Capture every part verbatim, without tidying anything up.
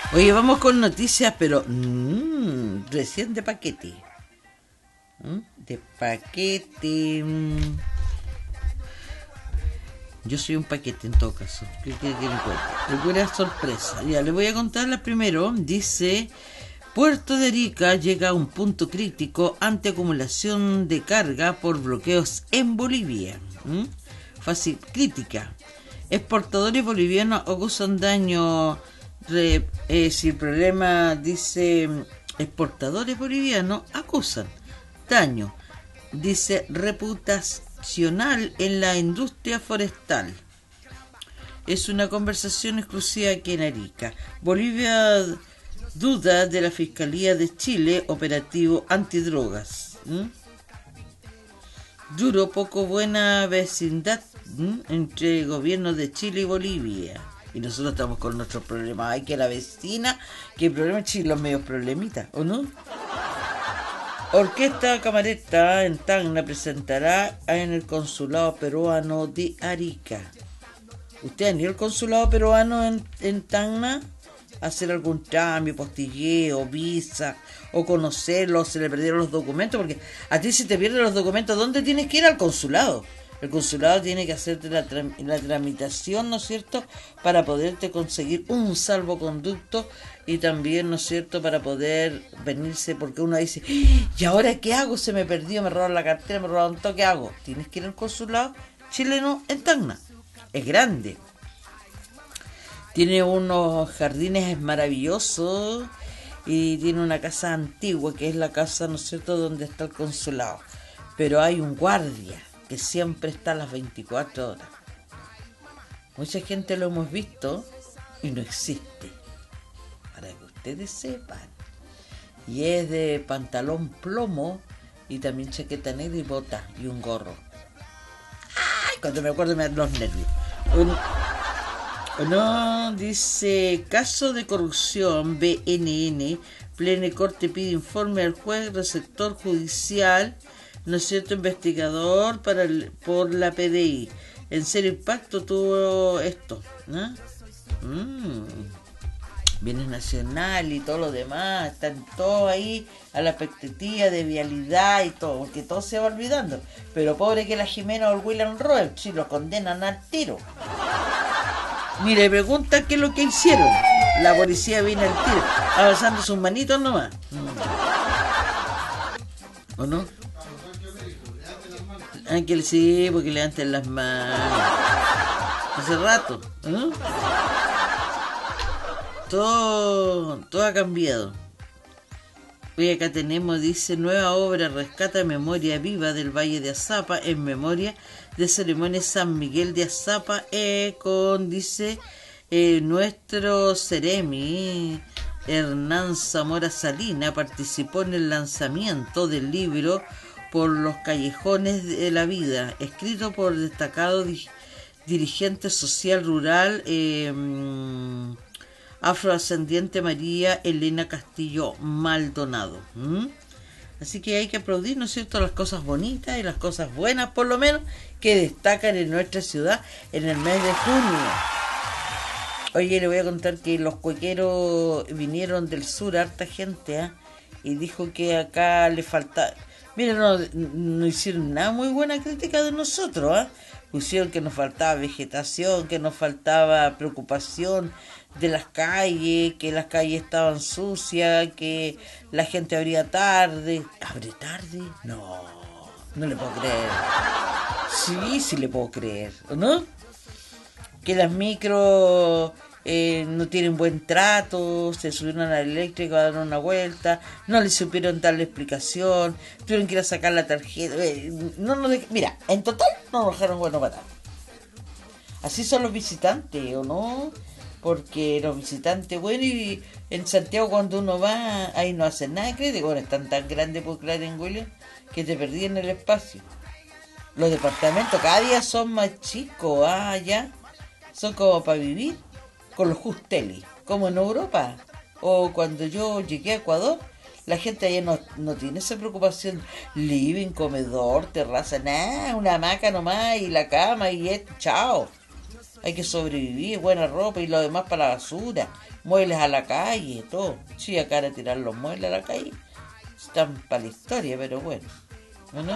Oye, vamos con noticias, pero mmm, recién de paquete. ¿Mm? De paquete. Mmm. Yo soy un paquete en todo caso. ¿Qué quiere que me cuente? Alguna sorpresa. Ya, les voy a contar la primero. Dice: Puerto de Arica llega a un punto crítico ante acumulación de carga por bloqueos en Bolivia. ¿Mm? Fácil, crítica. Exportadores bolivianos acusan daño. Re, eh, si el problema dice: exportadores bolivianos acusan daño, dice, reputacional en la industria forestal. Es una conversación exclusiva aquí en Arica. Bolivia duda de la Fiscalía de Chile operativo antidrogas. ¿Mm? Duro poco buena vecindad ¿Mm? entre gobiernos de Chile y Bolivia. Y nosotros estamos con nuestros problemas. Hay que la vecina, que el problema es Chile, los medios problemitas, ¿o no? Orquesta Camareta en Tacna presentará en el consulado peruano de Arica. ¿Usted ha ido al consulado peruano en, en Tacna? ¿Hacer algún trámite, postilleo, visa, o conocerlo, o se le perdieron los documentos? Porque a ti si te pierden los documentos, ¿dónde tienes que ir? Al consulado. El consulado tiene que hacerte la, tra- la tramitación, ¿no es cierto?, para poderte conseguir un salvoconducto y también, ¿no es cierto?, para poder venirse, porque uno dice, ¿y ahora qué hago? Se me perdió, me robaron la cartera, me robaron todo, ¿qué hago? Tienes que ir al consulado chileno en Tacna. Es grande. Tiene unos jardines maravillosos y tiene una casa antigua, que es la casa, ¿no es cierto?, donde está el consulado. Pero hay un guardia que siempre está a las veinticuatro horas. Mucha gente lo hemos visto y no existe, para que ustedes sepan. Y es de pantalón plomo y también chaqueta negra y bota y un gorro. ¡Ay! Cuando me acuerdo me dan los nervios. Un, no, dice, caso de corrupción, B N N, Plena Corte pide informe al juez receptor judicial, ¿no es cierto?, investigador para el, por la P D I. En serio impacto tuvo esto, ¿no? Mm. Bienes nacional y todo lo demás, están todos ahí a la expectativa de vialidad y todo, porque todo se va olvidando. Pero pobre que la Jimena o el William Roel, si lo condenan al tiro. Mire, pregunta qué es lo que hicieron. La policía viene al tiro, avanzando sus manitos nomás. ¿O no? Ah, que sí, porque levanten las manos. Hace rato, ¿no? Todo, todo ha cambiado. Hoy acá tenemos, dice, nueva obra rescata memoria viva del Valle de Azapa en memoria de ceremonia San Miguel de Azapa, eh, con, dice, eh, nuestro Ceremi Hernán Zamora Salina participó en el lanzamiento del libro Por los callejones de la vida, escrito por destacado di- dirigente social rural eh, afrodescendiente María Elena Castillo Maldonado. ¿Mm? Así que hay que aplaudir, ¿no es cierto?, las cosas bonitas y las cosas buenas, por lo menos, que destacan en nuestra ciudad en el mes de junio. Oye, le voy a contar que los cuequeros vinieron del sur, harta gente, ¿eh? Y dijo que acá le falta... Miren, no, no hicieron nada muy buena crítica de nosotros, ¿eh? Pusieron que nos faltaba vegetación, que nos faltaba preocupación de las calles, que las calles estaban sucias, que la gente abría tarde. ¿Abre tarde? No, no le puedo creer. Sí, sí le puedo creer, ¿no? Que las micros eh, no tienen buen trato, se subieron a la eléctrica a dar una vuelta, no le supieron dar la explicación, tuvieron que ir a sacar la tarjeta. Eh, no, no, mira, en total no nos dejaron bueno para nada. Así son los visitantes, ¿o no? Porque los visitantes, bueno, y en Santiago cuando uno va, ahí no hacen nada, créete, bueno, están tan grandes por claro en William, que te perdí en el espacio. Los departamentos cada día son más chicos, ah, ya, son como para vivir, con los Justelli, como en Europa. O cuando yo llegué a Ecuador, la gente allá no, no tiene esa preocupación, living, comedor, terraza, nada, una hamaca nomás, y la cama, y esto, chao. Hay que sobrevivir, buena ropa y lo demás para la basura, muebles a la calle, todo. Sí, acá era tirar los muebles a la calle, están para la historia, pero bueno, ¿no?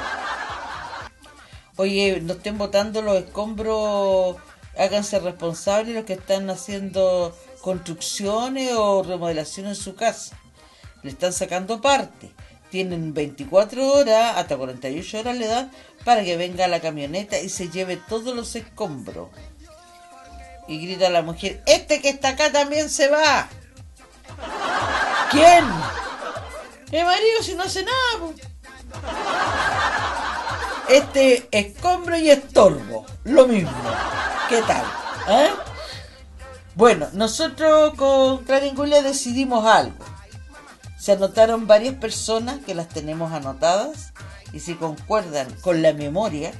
Oye, no estén botando los escombros, háganse responsables los que están haciendo construcciones o remodelaciones en su casa. Le están sacando parte. Tienen veinticuatro horas, hasta cuarenta y ocho horas le dan, para que venga la camioneta y se lleve todos los escombros. Y grita la mujer, este que está acá también se va. ¿Quién? Mi marido, si no hace nada, po. Este escombro y estorbo, lo mismo. ¿Qué tal? ¿Eh? Bueno, nosotros con Claringulia decidimos algo. Se anotaron varias personas que las tenemos anotadas y si concuerdan con la memoria,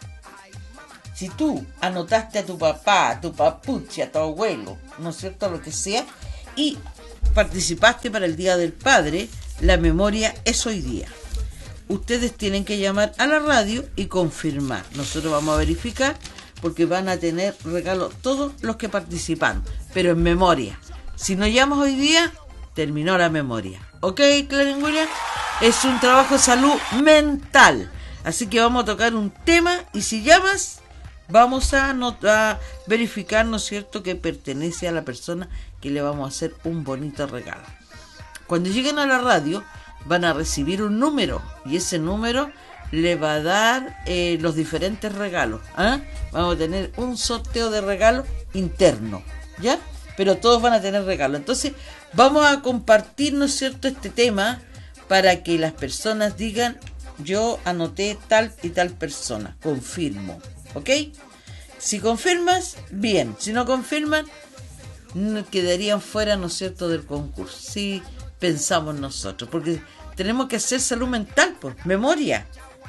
si tú anotaste a tu papá, a tu papuche, a tu abuelo, ¿no es cierto?, lo que sea, y participaste para el Día del Padre, la memoria es hoy día. Ustedes tienen que llamar a la radio y confirmar. Nosotros vamos a verificar porque van a tener regalo todos los que participan, pero en memoria. Si no llamas hoy día, terminó la memoria. ¿Ok, Claringulia? Es un trabajo de salud mental. Así que vamos a tocar un tema y si llamas, vamos a, a verificar, ¿no es cierto?, que pertenece a la persona que le vamos a hacer un bonito regalo. Cuando lleguen a la radio, van a recibir un número y ese número le va a dar eh, los diferentes regalos. ¿eh? Vamos a tener un sorteo de regalos interno, ¿ya? Pero todos van a tener regalos. Entonces, vamos a compartir, ¿no es cierto?, este tema para que las personas digan, yo anoté tal y tal persona, confirmo, ¿ok? Si confirmas, bien. Si no confirman, quedarían fuera, ¿no es cierto?, del concurso. Sí, pensamos nosotros, porque tenemos que hacer salud mental, pues, memoria.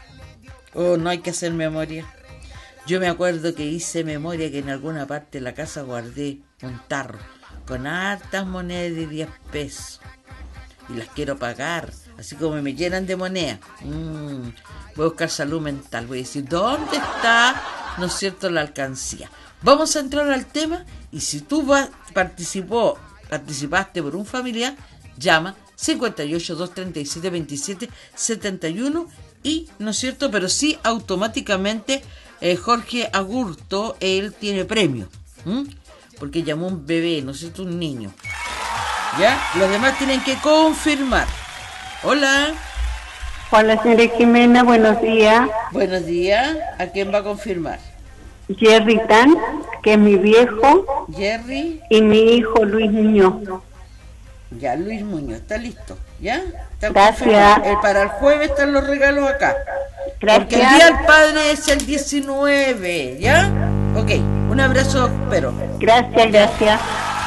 O no hay que hacer memoria. Yo me acuerdo que hice memoria que en alguna parte de la casa guardé un tarro con hartas monedas de diez pesos y las quiero pagar, así como me llenan de monedas. Mm, voy a buscar salud mental, voy a decir, ¿dónde está, no es cierto, la alcancía? Vamos a entrar al tema y si tú vas, participó, participaste por un familiar, llama cincuenta y ocho, doscientos treinta y siete, veintisiete, setenta y uno y, ¿no es cierto?, pero sí automáticamente eh, Jorge Agurto, él tiene premio, ¿m? porque llamó un bebé, ¿no es cierto?, un niño. ¿Ya? Los demás tienen que confirmar. Hola. Hola, señora Jimena, buenos días. Buenos días. ¿A quién va a confirmar? Jerry Tan, que es mi viejo. Jerry. Y mi hijo Luis Muñoz. Ya, Luis Muñoz, está listo, ¿ya? Está Gracias. Eh, para el jueves están los regalos acá. Gracias. Porque el Día del Padre es el diecinueve, ¿ya? Ok, un abrazo, espero. Gracias, gracias.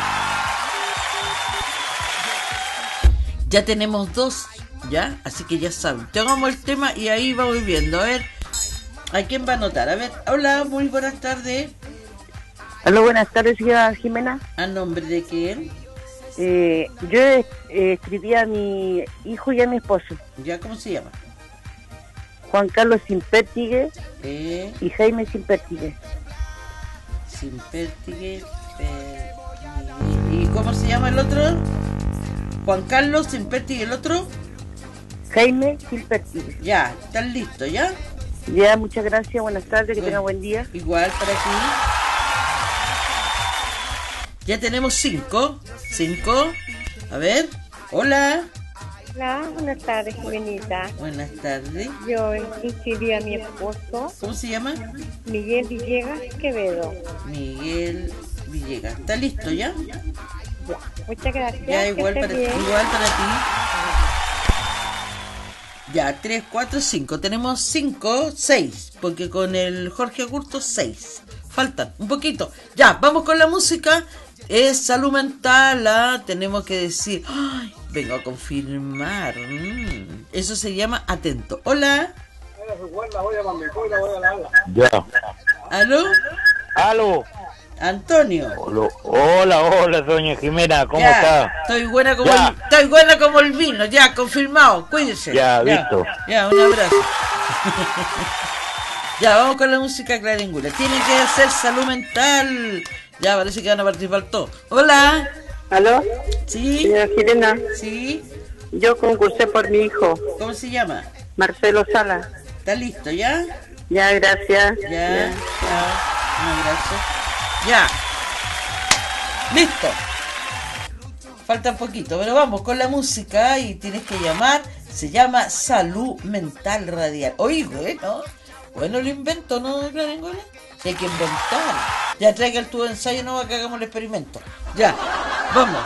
Ya tenemos dos, ¿ya? Así que ya saben. Tengamos el tema y ahí vamos viendo. A ver, ¿a quién va a anotar? A ver, hola, muy buenas tardes. Hola, buenas tardes, señora Jimena. ¿A nombre de quién? Eh, yo eh, escribí a mi hijo y a mi esposo. ¿Ya cómo se llama? Juan Carlos Simpértigue Eh, y Jaime Simpértigue. Simpértigue. Per- ¿Y cómo se llama el otro? Juan Carlos Simpértigue, ¿el otro? Jaime Simpértigue. Ya, están listos, ¿ya? Ya, muchas gracias, buenas tardes, que Bueno, tenga buen día. Igual para aquí. Ya tenemos cinco. Cinco. A ver. Hola. Hola, buenas tardes, Jimenita. Buenas tardes. Yo inscribí a mi esposo, ¿Cómo se llama? Miguel Villegas Quevedo. Miguel Villegas. ¿Está listo ya? Ya, muchas gracias. Ya, que igual estés para, bien. igual para ti. Ya, tres, cuatro, cinco. Tenemos cinco, seis. Porque con el Jorge Agurto, seis. Faltan un poquito. Ya, vamos con la música. Es salud mental. ¿ah? Tenemos que decir, ay, vengo a confirmar. Mm, eso se llama atento. Hola. Ya. ¿Aló? Aló. Antonio. Hola, hola, hola, doña Jimena, ¿cómo Ya, está? Estoy buena como Ya. el, estoy buena como el vino, ya, confirmado, cuídense. Ya, listo. Ya, un abrazo. Ya, vamos con la música claringula. Tienen que hacer salud mental. Ya, parece que van a participar todos. Hola. ¿Aló? ¿Sí? Señora Jirena, ¿Sí? yo concursé por mi hijo, ¿Cómo se llama? Marcelo Sala. ¿Está listo ya? Ya, gracias. Ya, ya. Un abrazo. Ya. Listo. Falta un poquito, pero vamos con la música y tienes que llamar. Se llama Salud Mental Radial. Oye, bueno, bueno el invento, ¿no, Claringola? Si hay que inventar. Ya traiga el tubo de ensayo, no va que hagamos el experimento. Ya, vamos.